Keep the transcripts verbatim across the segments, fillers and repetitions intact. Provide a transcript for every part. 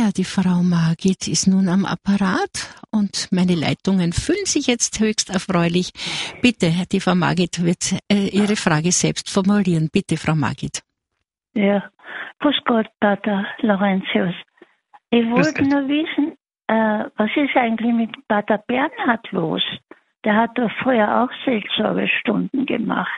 Ja, die Frau Margit ist nun am Apparat und meine Leitungen füllen sich jetzt höchst erfreulich. Bitte, die Frau Margit wird äh, ihre Frage selbst formulieren. Bitte, Frau Margit. Ja, grüß Gott, Pater Laurentius. Ich wollte nur wissen, äh, was ist eigentlich mit Pater Bernhard los? Der hat doch früher auch Seelsorgestunden gemacht.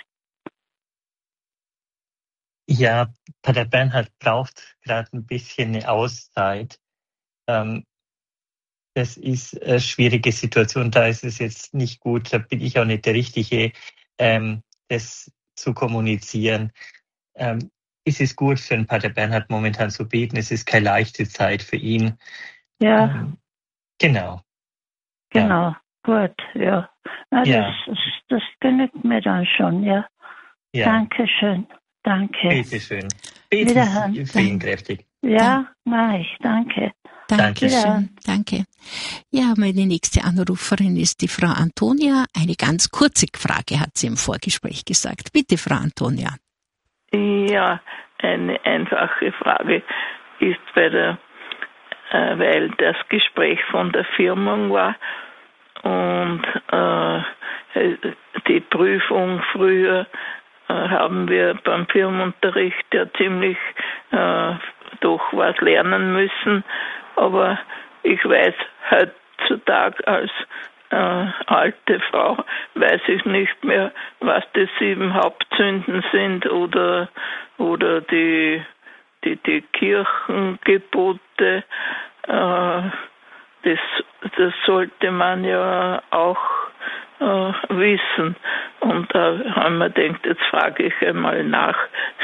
Ja, Pater Bernhard braucht gerade ein bisschen eine Auszeit. Ähm, das ist eine schwierige Situation, da ist es jetzt nicht gut, da bin ich auch nicht der Richtige, ähm, das zu kommunizieren. Ähm, es ist gut für den Pater Bernhard momentan zu beten, es ist keine leichte Zeit für ihn. Ja. Ähm, genau. Genau, ja. Gut, ja. Na, ja. Das, das genügt mir dann schon, ja. ja. Dankeschön, danke. Bitte schön. Beten für ihn kräftig. Ja, mach ich, danke. Dankeschön, danke. Ja, meine nächste Anruferin ist die Frau Antonia. Eine ganz kurze Frage hat sie im Vorgespräch gesagt. Bitte, Frau Antonia. Ja, eine einfache Frage ist bei der, äh, weil das Gespräch von der Firmung war und äh, die Prüfung früher äh, haben wir beim Firmenunterricht ja ziemlich äh, doch was lernen müssen, aber ich weiß heutzutage als äh, alte Frau, weiß ich nicht mehr, was die sieben Hauptsünden sind oder oder die die, die Kirchengebote. Äh, das, das sollte man ja auch äh, wissen. Und da haben wir gedacht, jetzt frage ich einmal nach.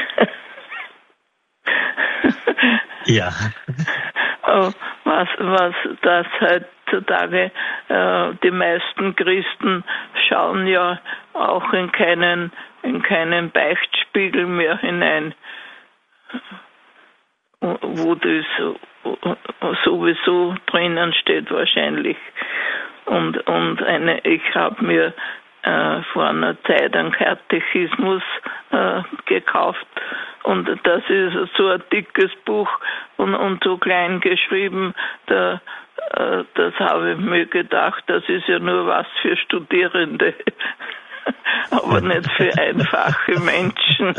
Ja. Was, was das heutzutage, äh, die meisten Christen schauen ja auch in keinen, in keinen Beichtspiegel mehr hinein, wo das sowieso drinnen steht wahrscheinlich. Und, und eine, ich habe mir äh, vor einer Zeit einen Katechismus äh, gekauft und das ist so ein dickes Buch und, und so klein geschrieben, da, äh, das habe ich mir gedacht, das ist ja nur was für Studierende, aber nicht für einfache Menschen.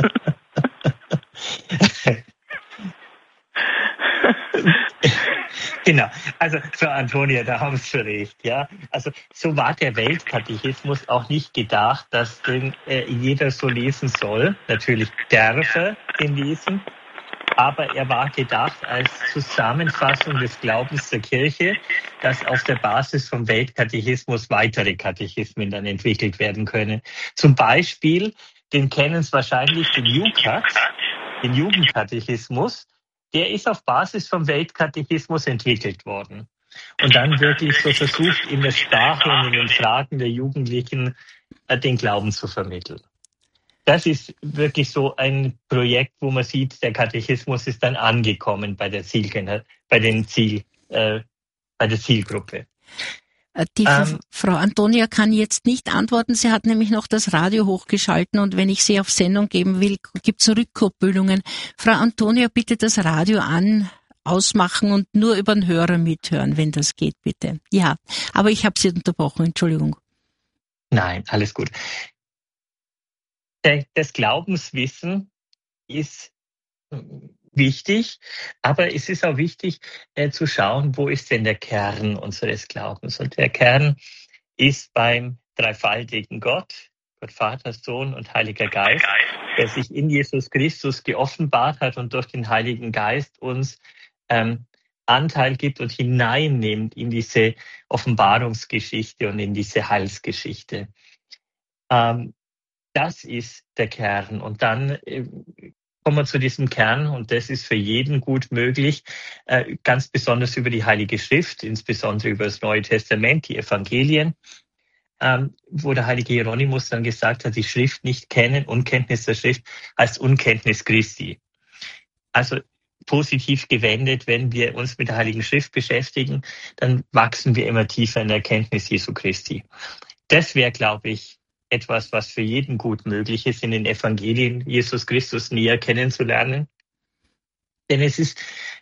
Genau, also Frau Antonia, da haben Sie schon recht, ja. Also so war der Weltkatechismus auch nicht gedacht, dass den äh, jeder so lesen soll. Natürlich darf er den lesen, aber er war gedacht als Zusammenfassung des Glaubens der Kirche, dass auf der Basis vom Weltkatechismus weitere Katechismen dann entwickelt werden können. Zum Beispiel, den kennen Sie wahrscheinlich, den Jukat, den Jugendkatechismus. Der ist auf Basis vom Weltkatechismus entwickelt worden. Und dann wirklich so versucht, in der Sprache und in den Fragen der Jugendlichen äh, den Glauben zu vermitteln. Das ist wirklich so ein Projekt, wo man sieht, der Katechismus ist dann angekommen bei der Ziel, bei den Ziel, äh, bei der Zielgruppe. Die ähm, Frau Antonia kann jetzt nicht antworten. Sie hat nämlich noch das Radio hochgeschalten und wenn ich sie auf Sendung geben will, gibt es Rückkopplungen. Frau Antonia, bitte das Radio an, ausmachen und nur über den Hörer mithören, wenn das geht, bitte. Ja, aber ich habe Sie unterbrochen, Entschuldigung. Nein, alles gut. Das Glaubenswissen ist wichtig, aber es ist auch wichtig äh, zu schauen, wo ist denn der Kern unseres Glaubens? Und der Kern ist beim dreifaltigen Gott, Gott Vater, Sohn und Heiliger Geist, der sich in Jesus Christus geoffenbart hat und durch den Heiligen Geist uns ähm, Anteil gibt und hineinnimmt in diese Offenbarungsgeschichte und in diese Heilsgeschichte. Ähm, das ist der Kern. Und dann äh, kommen wir zu diesem Kern, und das ist für jeden gut möglich, äh, ganz besonders über die Heilige Schrift, insbesondere über das Neue Testament, die Evangelien, ähm, wo der heilige Hieronymus dann gesagt hat, die Schrift nicht kennen, Unkenntnis der Schrift heißt Unkenntnis Christi. Also positiv gewendet, wenn wir uns mit der Heiligen Schrift beschäftigen, dann wachsen wir immer tiefer in der Erkenntnis Jesu Christi. Das wäre, glaube ich, etwas, was für jeden gut möglich ist, in den Evangelien Jesus Christus näher kennenzulernen. Denn es ist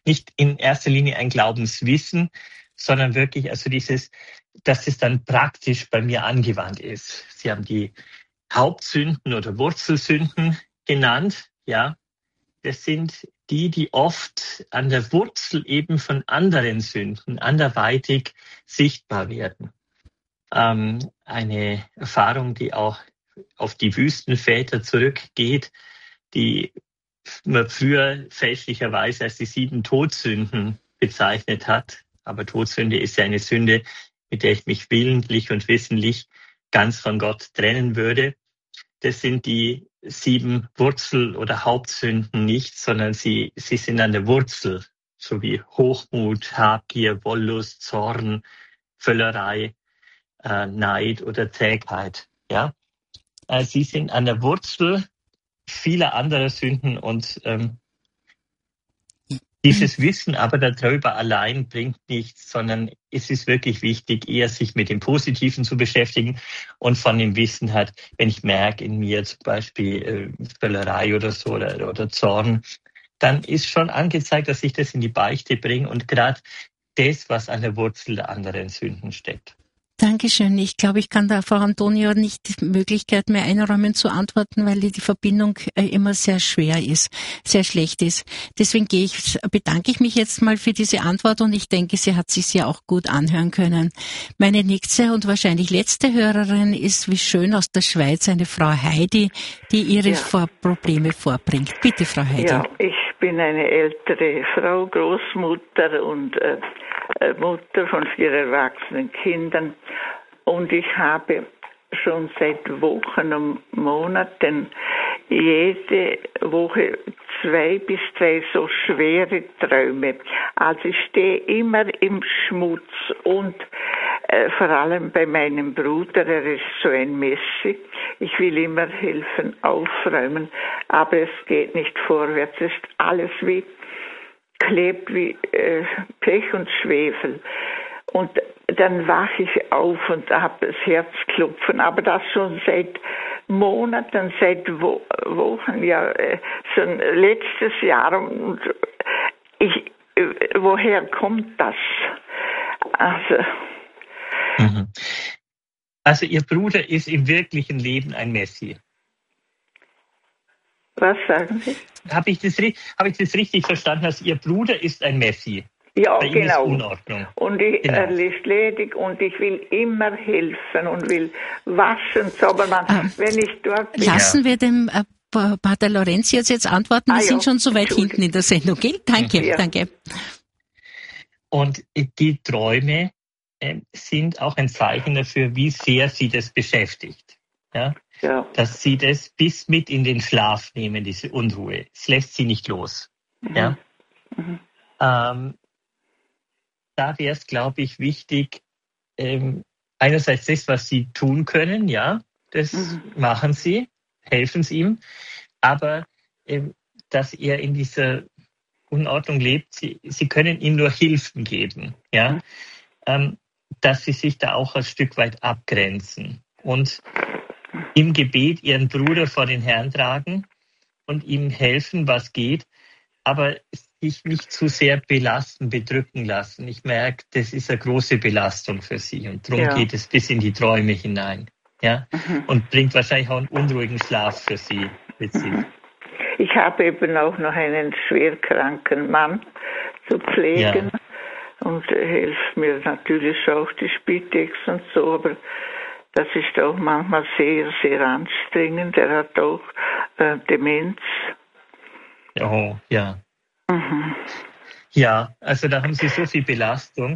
nicht in erster Linie ein Glaubenswissen, sondern wirklich also dieses, dass es dann praktisch bei mir angewandt ist. Sie haben die Hauptsünden oder Wurzelsünden genannt, ja. Das sind die, die oft an der Wurzel eben von anderen Sünden anderweitig sichtbar werden. Ähm, eine Erfahrung, die auch auf die Wüstenväter zurückgeht, die man früher fälschlicherweise als die sieben Todsünden bezeichnet hat. Aber Todsünde ist ja eine Sünde, mit der ich mich willentlich und wissentlich ganz von Gott trennen würde. Das sind die sieben Wurzel- oder Hauptsünden nicht, sondern sie, sie sind an der Wurzel, so wie Hochmut, Habgier, Wollust, Zorn, Völlerei, äh, Neid oder Trägheit. Ja? Äh, sie sind an der Wurzel vieler anderer Sünden und ähm, dieses Wissen aber darüber allein bringt nichts, sondern es ist wirklich wichtig, eher sich mit dem Positiven zu beschäftigen und von dem Wissen hat, wenn ich merke in mir zum Beispiel äh, Völlerei oder so oder, oder Zorn, dann ist schon angezeigt, dass ich das in die Beichte bringe und gerade das, was an der Wurzel der anderen Sünden steckt. Dankeschön. Ich glaube, ich kann da Frau Antonio nicht die Möglichkeit mehr einräumen zu antworten, weil die Verbindung immer sehr schwer ist, sehr schlecht ist. Deswegen gehe ich, bedanke ich mich jetzt mal für diese Antwort und ich denke, sie hat sich ja auch gut anhören können. Meine nächste und wahrscheinlich letzte Hörerin ist, wie schön, aus der Schweiz, eine Frau Heidi, die ihre ja. Vor- Probleme vorbringt. Bitte, Frau Heidi. Ja, ich bin eine ältere Frau, Großmutter und äh, Mutter von vier erwachsenen Kindern und ich habe schon seit Wochen und Monaten jede Woche zwei bis drei so schwere Träume. Also ich stehe immer im Schmutz und äh, vor allem bei meinem Bruder, er ist so ein Messi. Ich will immer helfen, aufräumen, aber es geht nicht vorwärts. Es ist alles wie klebt wie äh, Pech und Schwefel. Und dann wache ich auf und habe das Herzklopfen, aber das schon seit Monaten, seit Wo- Wochen, ja, äh, schon letztes Jahr. Und ich, äh, woher kommt das? Also, Mhm. Also Ihr Bruder ist im wirklichen Leben ein Messi. was sagen Sie? Habe ich das, habe ich das richtig verstanden, dass Ihr Bruder ist ein Messi? Ja, Bei ihm genau. ist Unordnung. Und ich, Genau. er ist ledig und ich will immer helfen und will waschen, so, aber man, Ähm, wenn ich dort bin, Lassen wir dem äh, Pater Laurentius jetzt antworten. Wir Ah, sind ja. schon so weit hinten in der Sendung. Gell? Danke, Ja. danke. Und die Träume äh, sind auch ein Zeichen dafür, wie sehr sie das beschäftigt. Ja? ja. Dass sie das bis mit in den Schlaf nehmen, diese Unruhe. Es lässt sie nicht los. Mhm. Ja? Mhm. Ähm, da wäre es, glaube ich, wichtig, ähm, einerseits das, was sie tun können, ja, das Mhm. machen sie, helfen sie ihm, aber ähm, dass er in dieser Unordnung lebt, sie, sie können ihm nur Hilfen geben, ja, Mhm. ähm, dass sie sich da auch ein Stück weit abgrenzen und im Gebet ihren Bruder vor den Herrn tragen und ihm helfen, was geht, aber sich nicht zu sehr belasten, bedrücken lassen. Ich merke, das ist eine große Belastung für sie und darum Ja. geht es bis in die Träume hinein, ja, Mhm. und bringt wahrscheinlich auch einen unruhigen Schlaf für sie mit sich. Mhm. Ich habe eben auch noch einen schwerkranken Mann zu pflegen Ja. und hilft mir natürlich auch die Spitex und so, aber das ist auch manchmal sehr, sehr anstrengend. Er hat auch äh, Demenz. Oh, ja. Mhm. Ja, also da haben sie so viel Belastung.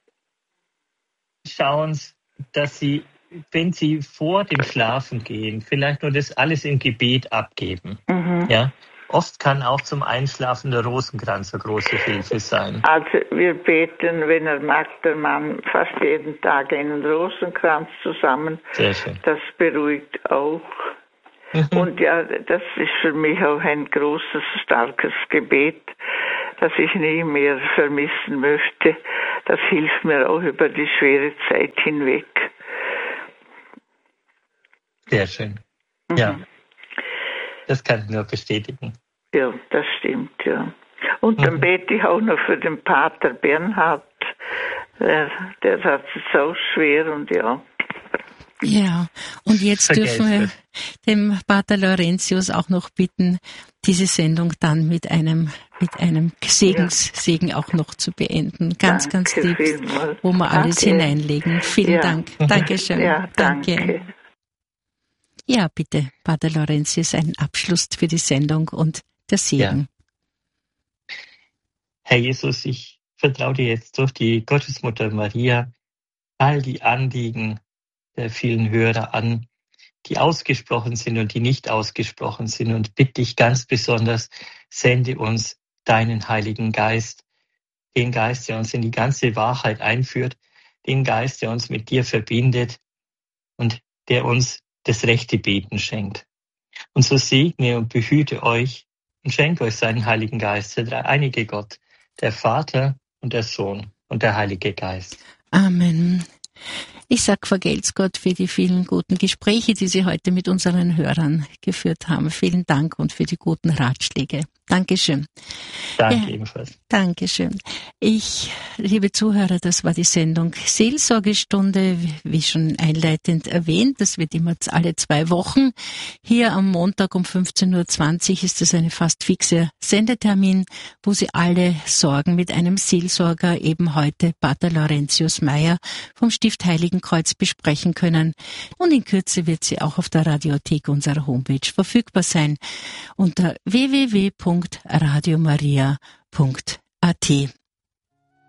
Schauen Sie, dass Sie, wenn Sie vor dem Schlafen gehen, vielleicht nur das alles im Gebet abgeben. Mhm. Ja, oft kann auch zum Einschlafen der Rosenkranz eine große Hilfe sein. Also wir beten, wenn er mag, der Mann fast jeden Tag einen Rosenkranz zusammen. Sehr schön. Das beruhigt auch. Mhm. Und ja, das ist für mich auch ein großes, starkes Gebet, das ich nie mehr vermissen möchte. Das hilft mir auch über die schwere Zeit hinweg. Sehr schön. Mhm. Ja, das kann ich nur bestätigen. Ja, das stimmt, ja. Und dann Mhm. bete ich auch noch für den Pater Bernhard. Der, der hat es so schwer und ja. Ja, und jetzt Vergelt's dürfen wir Gott. dem Pater Laurentius auch noch bitten, diese Sendung dann mit einem mit einem Segenssegen auch noch zu beenden. Ganz, Danke ganz lieb, vielmals. wo wir alles Danke. hineinlegen. Vielen Ja. Dank. Dankeschön. Ja, danke. Ja, bitte, Pater Laurentius, ein Abschluss für die Sendung und der Segen. Herr Jesus, ich vertraue dir jetzt durch die Gottesmutter Maria all die Anliegen der vielen Hörer an, die ausgesprochen sind und die nicht ausgesprochen sind, und bitte dich ganz besonders, sende uns deinen Heiligen Geist, den Geist, der uns in die ganze Wahrheit einführt, den Geist, der uns mit dir verbindet und der uns das rechte Beten schenkt. Und so segne und behüte euch und schenke euch seinen Heiligen Geist, der dreieinige Gott, der Vater und der Sohn und der Heilige Geist. Amen. Ich sag vergelt's Gott für die vielen guten Gespräche, die Sie heute mit unseren Hörern geführt haben. Vielen Dank und für die guten Ratschläge. Dankeschön. Danke Ja. ebenfalls. Dankeschön. Ich, liebe Zuhörer, das war die Sendung Seelsorgestunde, wie schon einleitend erwähnt. Das wird immer alle zwei Wochen. Hier am Montag um fünfzehn Uhr zwanzig ist es eine fast fixe Sendetermin, wo Sie alle Sorgen mit einem Seelsorger, eben heute Pater Laurentius Meyer vom Stift Heiligenkreuz, besprechen können. Und in Kürze wird sie auch auf der Radiothek unserer Homepage verfügbar sein unter w w w punkt radio maria punkt a t.